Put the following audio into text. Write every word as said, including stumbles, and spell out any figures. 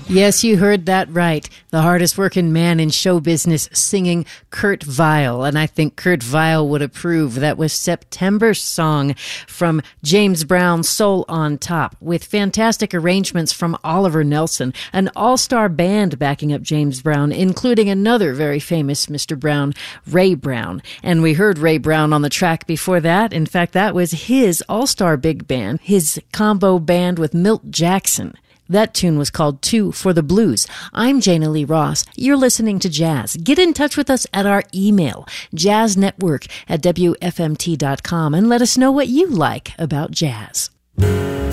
Yes, you heard that right. The hardest working man in show business singing Kurt Weill. And I think Kurt Weill would approve. That was September's song from James Brown's Soul on Top, with fantastic arrangements from Oliver Nelson, an all-star band backing up James Brown, including another very famous Mister Brown, Ray Brown. And we heard Ray Brown on the track before that. In fact, that was his all-star big band, his combo band with Milt Jackson. That tune was called Two for the Blues. I'm Jana Lee Ross. You're listening to Jazz. Get in touch with us at our email, jazznetwork at W F M T dot com, and let us know what you like about jazz.